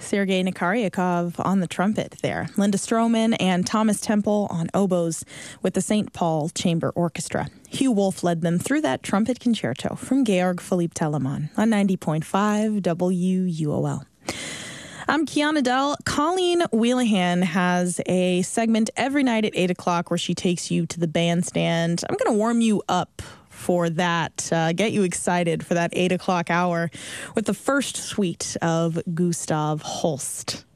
Sergei Nikaryakov on the trumpet there. Linda Stroman and Thomas Temple on oboes with the St. Paul Chamber Orchestra. Hugh Wolf led them through that trumpet concerto from Georg Philipp Telemann on 90.5 WUOL. I'm Kiana Dell. Colleen Wheelahan has a segment every night at 8 o'clock where she takes you to the bandstand. I'm going to warm you up for that, get you excited for that 8 o'clock hour with the first suite of Gustav Holst.